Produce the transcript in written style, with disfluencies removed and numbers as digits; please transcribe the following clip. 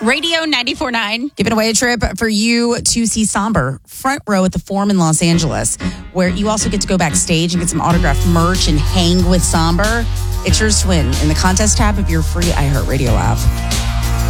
Radio 94.9. Giving away a trip for you to see Somber front row at the Forum in Los Angeles, where you also get to go backstage and get some autographed merch and hang with Somber. It's yours to win in the contest tab of your free iHeartRadio app.